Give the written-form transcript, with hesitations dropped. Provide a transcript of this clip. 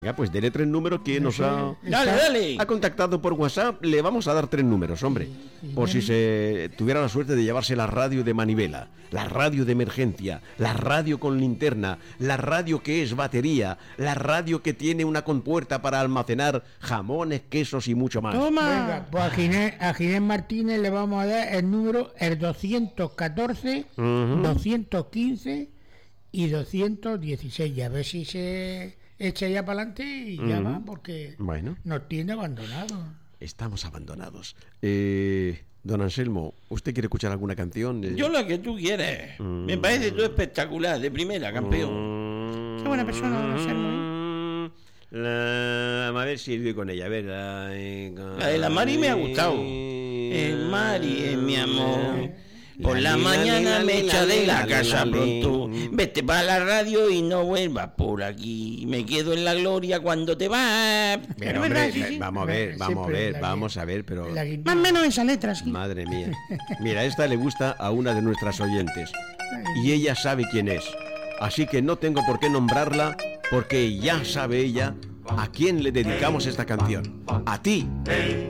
Ya, pues dele 3 números que nos ha... Dale. Ha contactado por WhatsApp, le vamos a dar 3 números, hombre. Por si se tuviera la suerte de llevarse la radio de manivela, la radio de emergencia, la radio con linterna, la radio que es batería, la radio que tiene una compuerta para almacenar jamones, quesos y mucho más. Toma. Venga, pues a Ginés Martínez le vamos a dar el número, el 214, 215 y 216. Y a ver si se echa ya para adelante y ya va, porque Bueno, nos tiene abandonados. estamos abandonados. Don Anselmo, ¿usted quiere escuchar alguna canción? Yo la que tú quieres. Me parece todo espectacular, de primera, campeón. Qué buena persona, don Anselmo, A ver si doy con ella. A ver, la de la Mari me ha gustado. Mari es mi amor. Por la mañana me echa de la casa pronto. Vete para la radio y no vuelvas por aquí. Me quedo en la gloria cuando te vas. Pero, hombre, vamos a ver, pero... Más o menos esa letra, sí. Madre mía. Mira, esta le gusta a una de nuestras oyentes. Y ella sabe quién es. Así que no tengo por qué nombrarla, porque ya sabe ella a quién le dedicamos esta canción. A ti.